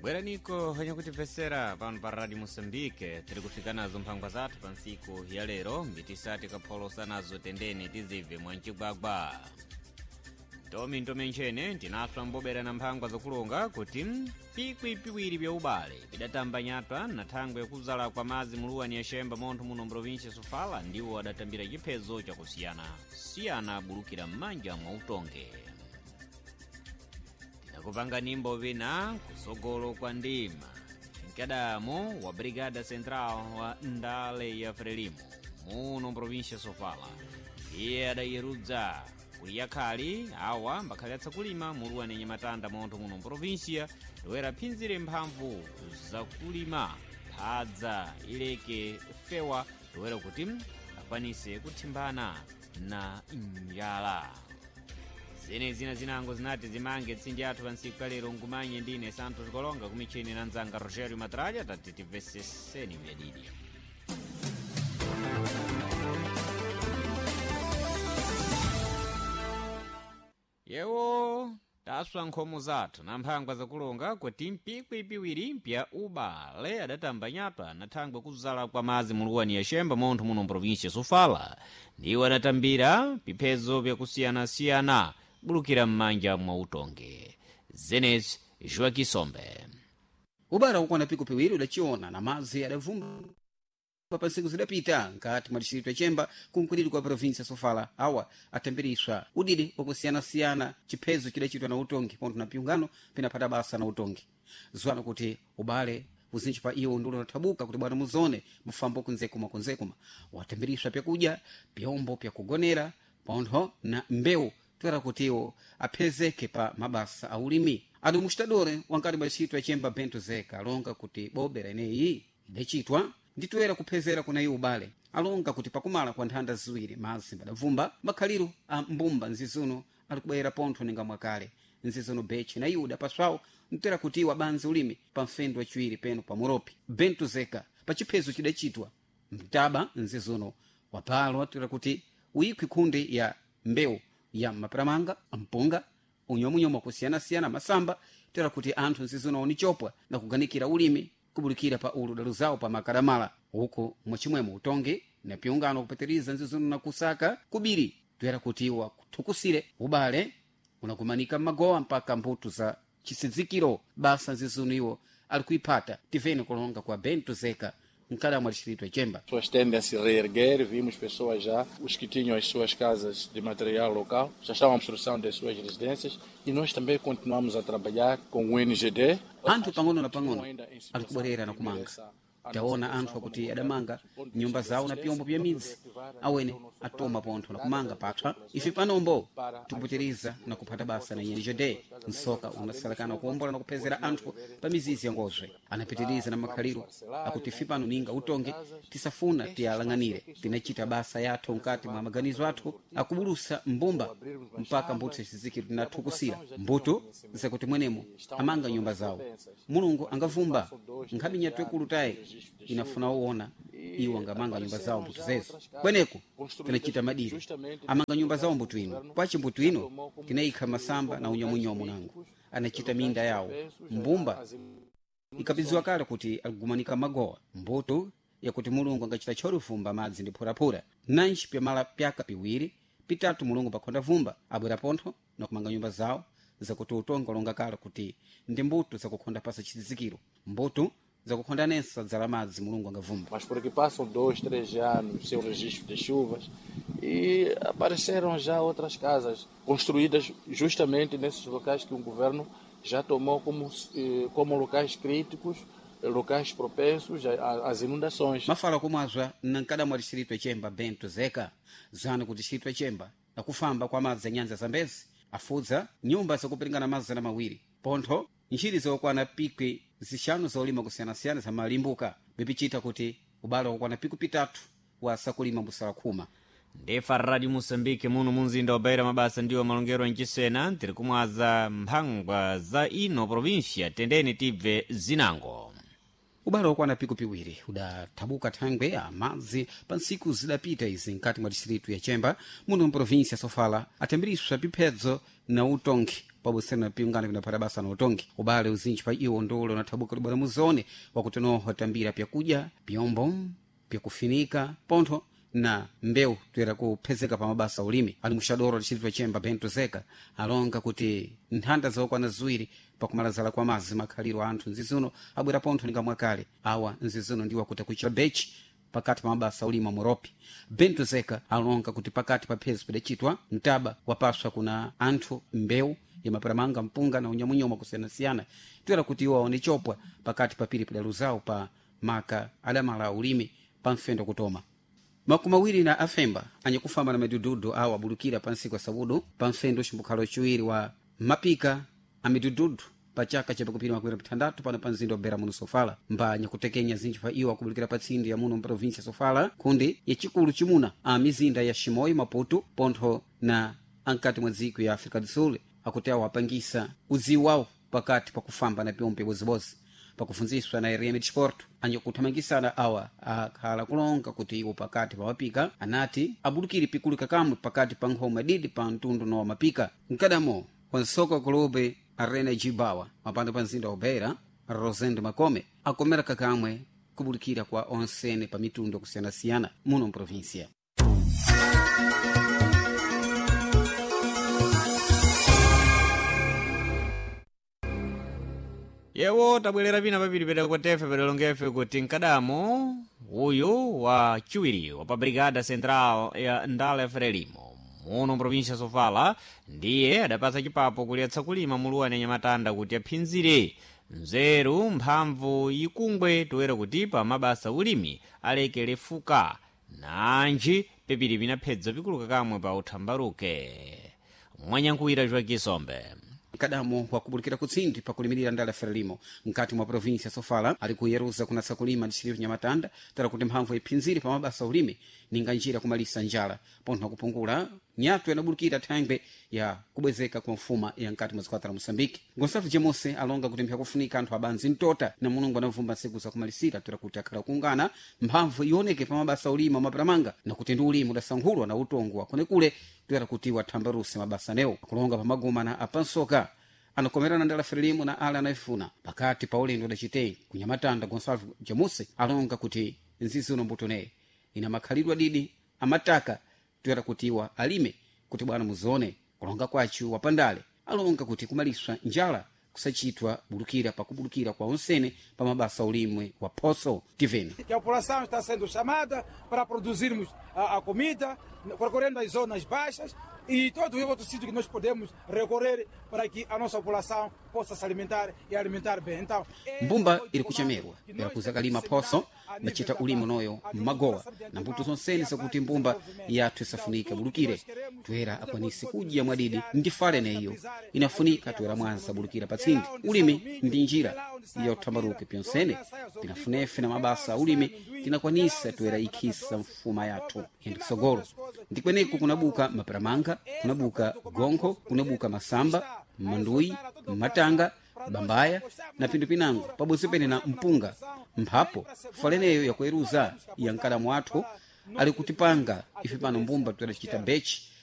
Bweraniko hanya kutimvesera pano pa Radio Moçambique tiri kufika nazo mphangwa zathu pa ntsiku ya lero mbitisati kapholosa nazo tendeni tizive mwancigwagwa. Ntome nchene tinaswa mbobera na mphangwa zakulonga kuti pikwi piwiri bya ubale bidatamba nyatwa na thangwe yakuzala kwa mazi muluwani ya Xemba montho muno mprovinsia Sofala ndiwo adatambira chiphezo chakusiyana bulukira m'manja mwa utonge. Kupanga nimbo vina kusogolo kwa ndima mkadamo wa Brigada Central wa Ndale ya Frelimo muno provincia Sofala iye adayerudza kuliyakhali awa mbakhalatsa kulima muluwani nyamatanda montho muno provincia loera phinzire mphamvu za kulima phadza ileke fewa loera kuti akwanise kuthimbana na njala. Zina zinango zinati zimange tsindi athu pa ntsiku kalero ngumanye ndine Santos Kolonga kumichini na nzanga Rogerio Matralha tatitiveseseni vyadidi. Yewo taswa nkhomo zathu na mphangwa zakulonga kuti mpikwi piwiri mpya ubale adatamba nyatwa na thangwe kuzala kwa mazi muluwani ya Xemba montho muno mprovinsia Sofala ndiwo adatambira piphezo vyakusiyana bulukira m'manja mwa utonge. Zenez Joaquim Sombe. Ubara ukwana piku piwiri udachiona na mazi adavumba pa ntsiku zidapita nkati mwa distrito ya Xemba kunkuliri kwa provinsia Sofala awa atambiriswa udidi wakusiyana chiphezo chidachitwa na utongi ponto na piungano pinapata basa na utongi zwana kuti ubale uzinji pa iyo ndulo nathabuka kuti bwana muzone mufambo kunzekuma watambiriswa pyakudya pyombo pyakugonera ponto na mbewu twera kutiwo aphezeke pa mabasa aulimi adu mustadore wankati mwa distrito ya Xemba Bento Zeka alonga kuti bobera ineyi idachitwa nditwera kuphezera kuna iyo ubale alonga kuti pakumala kwa nthanda ziwiri mazi mbadavumba makhaliro a mbumba nzizuno ali kubwera pontho ninga mwakale nzizuno bechi na yuda paswawo ntwera kuti wabanzi ulimi pa mfendo wachiwiri peno pa muropi Bento Zeka pa chiphezo chidachitwa mtaba nzizuno wapalo atwera kuti uyikwi kundi ya mbewu ya maparamanga ampunga unyomunyomo kusiyana masamba twera kuti anthu nzizuno unichopwa na kuganikira ulimi kubulikira pa ulu zawo pa makaramala uko mwachimwemo utonge na piungano kupitiriza nzizuno na kusaka kubiri twera kuti wakuthukusire ubale unakumanika magowa mpaka mbuto za chisizikiro basa nzizuno iwo alikuipata tivene kulonga kwa Bento Zeka mkada mwa distrito ya Xemba. Pessoas tendem a se reerguer, vimos pessoas já, os que tinham as suas casas de material local, já estavam à construção das suas residências e nós também continuamos a trabalhar com o NGD. Anthu pang'ono na pang'ono alikubwerera na kumanga taona anthu akuti adamanga nyumba zawo na pyombo pya midzi awene atoma pontho na kumanga patha ife panombo tikupitiriza na kuphata basa na NGD msoka unasalakana kuombola na kuphezera anthu pa mizizi ya ngozwe anapitiriza na makhaliro akuti ife pano ninga utonge tisafuna tiyalang'anire tinachita basa yathu nkati mwa maganizo athu akubulusa mbumba mpaka mbuto zizikiro tinathukusira mbuto zakuti mwenemo amanga nyumba zawo mulungu angavumba nkhabi nyatwe kulutaye inafuna uona iwo angamanga nyumba zawo mbuto zezo kweneko tinachita madiri amanga nyumba zawo mbuto ino kwachi mbuto ino tinaikha masamba na unyomunyomu nangu anachita minda yawo mbumba ikapiziwa kale kuti akugumanika magowa mbuto yakuti mulungu angachita chorufumba madzi ndi phurapura nanji pyamala pyaka piwiri pitatu mulungu pakhonda vumba abwera pontho na kumanga nyumba zawo zakuti utonga longa kale kuti ndi mbuto zakukhonda pasa chizizikiro mbuto zakukhonda nesa dzala madzi mulungu angavumba. Mas porque passam 2, 3 anos sem o registro de chuvas e apareceram já outras casas construídas justamente nesses locais que o governo já tomou como locais críticos, locais propensos às inundações. Mafala kumazwa nankada mwa distrito ya Xemba Bento Zeka zana ku distrito ya Xemba na kufamba kwa madzi ya nyanza zambezi afudza nyumba zakupiringana mazana mawiri pontho nchiri zokwana pikwi zixanu zolima kusiyana za malimbuka bipichita kuti ubale wakwana piku pitatu wasakulima mbusala khuma. Ndefa Radio Moçambique muno munzinda wa Beira mabasa ndiwo malongero nchisena tiri kumwaza mphangwa za ino provincia tendeni tibve zinango. ubale wakwana piku piwiri udathabuka thangwe ya madzi pa ntsiku zidapita izi nkati mwa distritu ya Xemba muno mprovinsia Sofala atemberiswa piphedzo na utongi pabusana piungana vinapata basa na utongi ubale uzinji pa iwo ndolo unathabuka libwana muzone wakutonoho tambira pyakuja pyombo pyakufinika pontho na mbeu tuyera kuphezeka pa mabasa ulimi ali mushadoro lichitwa chemba Bento Zeka alonga kuti nthanda zokwana ziwiri pakumalazala kwa mazi makhaliro anthu nzizuno abwera pontho ninga mwakale awa nzizuno ndiwa kuti kuchira bechi pakati pa mabasa ulima muropi. Bento Zeka alonga kuti pakati pa phezi padachitwa mtaba wapaswa kuna anthu mbeu ya maparamanga mpunga na unyamunyoma kusiyana-siyana tuyera kuti iwo aone chopwa pakati papiri padaluzao pa maka adamala ulimi pa mfendo kutoma. Makumawiri na afemba anyakufamba na midududu awa bulukira pansi kwa sabudu pa mfendo shimbukhalo chiwiri wa mapika a midududu pa chaka cha pakupira makwira pitandatu pano pa mzinda obera muno Sofala mbanya kutekenya zinji pa iwa kubulukira pa tsindi ya muno provinsia Sofala kundi ya chikulu chimuna a mizinda ya Shimoyo Maputo pontho na ankati mwa dziko ya Afrika do Sul akuti awo apangisa uziwu wawo pakati pakufamba na pyompe bozibozi pakufunziswa na RM Sport anyakuthamangisana awa akhala kulonga kuti iwo pakati pa mapika anati abulukire pikulu kakamwe pakati pa nkhoma didi pa mtundu no mapika mkadamo wansoka kulube Arena Jibawa mapando pa mzinda obera Rosendo Makome akomera kakamwe kubulukira kwa onsene pa mitundu kusiyana-siyana muno provinsia. Yewo tabwelera vina papiri peta kutefe pedalongefe kuti mkadamo uyu wa chiwiri wa pa Brigada Central ya Ndale Frelimo muno provincia Sofala ndiye adapasa chipapo kuletsa kulima muluwane Nyamatanda kuti aphinzire nzeru mphamvu yikungwe toera kuti pa mabasa ulimi alekele fuka nanji pepiri pinaphedza pikulu kakamwe pa uthambaruke mwanyankuwira Joaquim Sombe. Mkadamo wakubulikira kutsindi pakulimirira Ndale Frelimo mkati mwa provinsia Sofala ali kuyeruza kunasa kulima distrito Nyamatanda tara kuti mphamvu iphinzire pa mabasa ulimi ninga njira kumalisa njala pontho kupungula nyatu yanabulukira thangwe ya kubwezeka kwa mfuma ya mkati mwa zikwatala Mosambiki. Gonçalves Jemose alonga kuti mpyakufunika anthu abanzi mtota na mulungu anavumba nsiku za kumalisira tera kuti akhala kungana mphamvu ioneke pa mabasa ulima maparamanga na kuti ndi ulimi udasankhulwa na utongo wakonekule tera kuti wathambaruse mabasa newo kulonga pa magoma na apansoka anakomerana Ndale Frelimo na ala anaifuna pakati pa ulendo udachitei kunyamatanda. Gonçalves Jemose alonga kuti nzizuno mbutone ina makhalidwa didi amataka tuyera kutiwa alime kuti bwana muzone kulonga kwachu wapandale alonga kuti kumaliswa njala kusachitwa bulukira pakubulukira kwa onsene pa mabasa ulimwe wa poso tiveni. Que a população está sendo chamada para produzirmos a comida, recorrendo às zonas baixas e todos os outros sítios que nós podemos recorrer para que a nossa população possa se alimentar e alimentar bem. Então, mbumba ili kuchemerwa ili kuzakalima poso bachita ulimo noyo magowa na mbuto zonsene zakuti mbumba yathu isafunika bulukire tuyera akwanisi kudya mwadidi ndifale neyo inafunika tuyera mwanza bulukira patsindi ulimi ndi njira yothambaruke pyonsene tinafunefe na mabasa ulimi tinakwanisa tuyera ikhisa mfuma yathu hindi kusogolo ndikweneku kunabuka maparamanga kunabuka gonkho kunabuka masamba mandui matanga bambaya na pindu pinango pabodzi pene na mpunga mphapo faleneyo yakueruza ya mkadamo athu ali kutipanga ife pano mbumba tudachita bechi